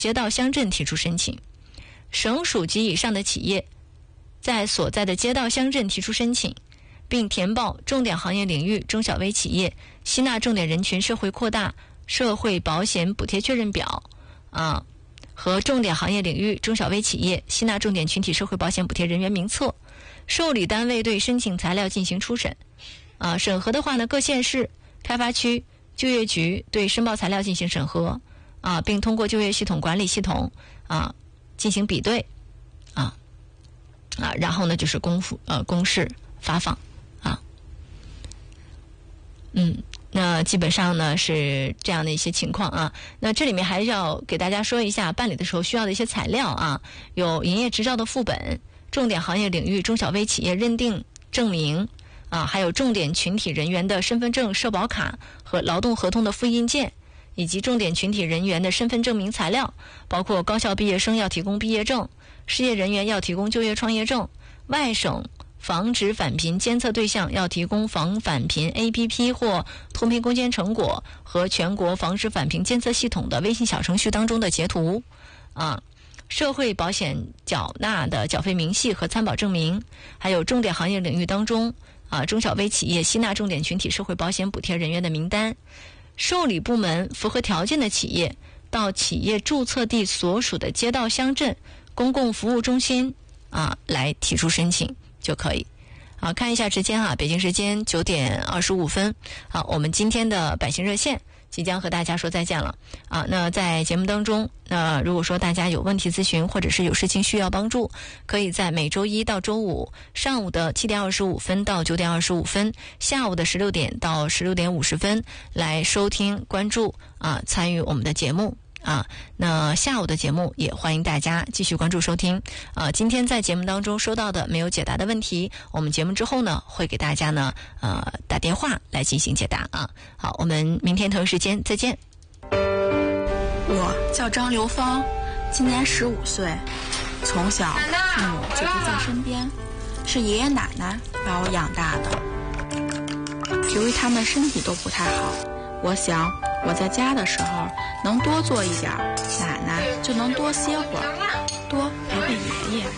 街道乡镇提出申请。省属级以上的企业在所在的街道乡镇提出申请，并填报重点行业领域中小微企业吸纳重点人群社会扩大社会保险补贴确认表和重点行业领域中小微企业吸纳重点群体社会保险补贴人员名册，受理单位对申请材料进行初审。审核的话呢，各县市、开发区就业局对申报材料进行审核并通过就业系统管理系统进行比对然后呢就是公示发放那基本上呢是这样的一些情况那这里面还是要给大家说一下办理的时候需要的一些材料有营业执照的副本、重点行业领域中小微企业认定证明还有重点群体人员的身份证、社保卡和劳动合同的复印件，以及重点群体人员的身份证明材料，包括高校毕业生要提供毕业证，失业人员要提供就业创业证，外省防止返贫监测对象要提供防返贫 APP 或脱贫攻坚成果和全国防止返贫监测系统的微信小程序当中的截图社会保险缴纳的缴费明细和参保证明，还有重点行业领域当中中小微企业吸纳重点群体社会保险补贴人员的名单，受理部门符合条件的企业到企业注册地所属的街道乡镇公共服务中心来提出申请就可以。看一下时间北京时间9点25分我们今天的百姓热线即将和大家说再见了那在节目当中如果说大家有问题咨询或者是有事情需要帮助，可以在每周一到周五上午的7点25分到9点25分，下午的16点到16点50分来收听关注参与我们的节目那下午的节目也欢迎大家继续关注收听今天在节目当中收到的没有解答的问题，我们节目之后呢会给大家呢打电话来进行解答好，我们明天同一时间再见。 我叫张刘芳，今年15岁，从小父母就不在身边，是爷爷奶奶把我养大的。由于他们身体都不太好，我想我在家的时候能多做一点，奶奶就能多歇会儿，多陪陪爷爷。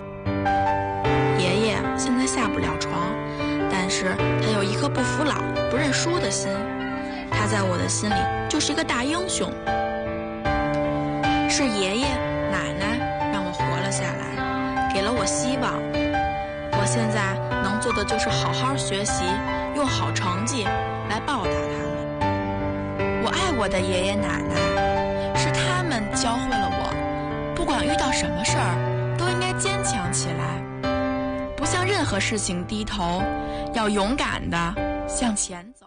爷爷现在下不了床，但是他有一颗不服老、不认输的心，他在我的心里就是一个大英雄。是爷爷奶奶让我活了下来，给了我希望。我现在能做的就是好好学习，用好成绩来报答他们。我爱我的爷爷奶奶，是他们教会了我，不管遇到什么事儿，都应该坚强起来，不向任何事情低头，要勇敢地向前走。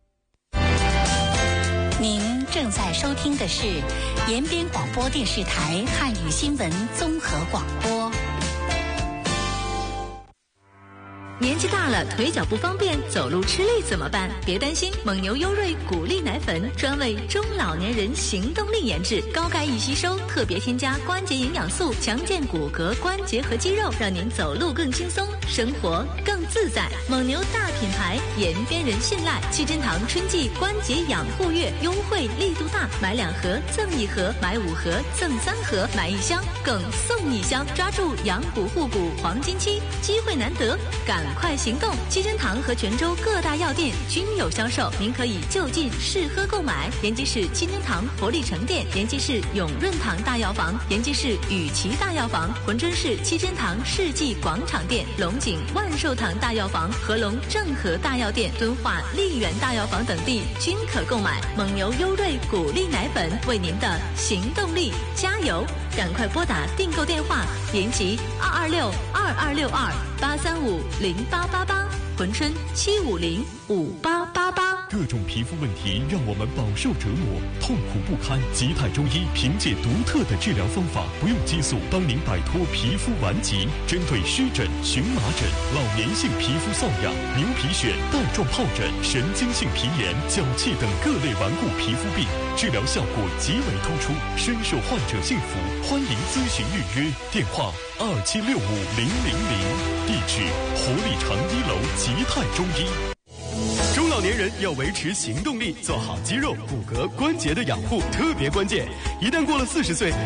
您正在收听的是延边广播电视台汉语新闻综合广播。 年纪大了，腿脚不方便，走路吃力怎么办？别担心，蒙牛优瑞谷粒奶粉专为中老年人行动力研制，高钙易吸收，特别添加关节营养素，强健骨骼、关节和肌肉，让您走路更轻松，生活更自在。蒙牛大品牌，延边人信赖。七珍堂春季关节养护月优惠力度大，买2盒赠1盒，买5盒赠3盒，买1箱更送1箱，抓住养骨护骨黄金期，机会难得，赶快行动！七珍堂和泉州各大药店均有销售，您可以就近试喝购买。延吉市七珍堂活力城店、延吉市永润堂大药房、延吉市雨琦大药房、珲春市七珍堂世纪广场店、龙井万寿堂大药房、合龙正和大药店、敦化丽园大药房等地均可购买。蒙牛优瑞谷粒奶粉，为您的行动力加油！赶快拨打订购电话：延吉226-2262-835-0888，珲春750-5888。 各种皮肤问题让我们饱受折磨，痛苦不堪。吉泰中医凭借独特的治疗方法，不用激素，帮您摆脱皮肤顽疾。针对湿疹、荨麻疹、老年性皮肤瘙痒、牛皮癣、带状疱疹、神经性皮炎、脚气等各类顽固皮肤病，治疗效果极为突出，深受患者信服。欢迎咨询预约，电话2765-000，地址活力城1楼吉泰中医。中老年年人要维持行动力，做好肌肉、骨骼、关节的养护特别关键。一旦过了40岁，